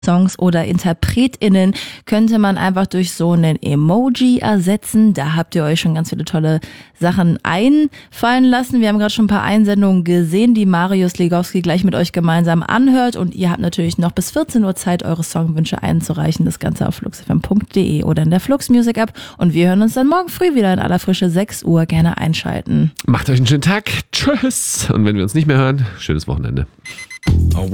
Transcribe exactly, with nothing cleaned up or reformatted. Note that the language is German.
Songs oder InterpretInnen könnte man einfach durch so einen Emoji ersetzen. Da habt ihr euch schon ganz viele tolle Sachen einfallen lassen. Wir haben gerade schon ein paar Einsendungen gesehen, die Marius Legowski gleich mit euch gemeinsam anhört. Und ihr habt natürlich noch bis vierzehn Uhr Zeit, eure Songwünsche einzureichen. Das Ganze auf flux f m punkt d e oder in der Flux Music App. Und wir hören uns dann morgen früh wieder in aller Frische, sechs Uhr. Gerne einschalten. Macht euch einen schönen Tag. Tschüss. Und wenn wir uns nicht mehr hören, schönes Wochenende.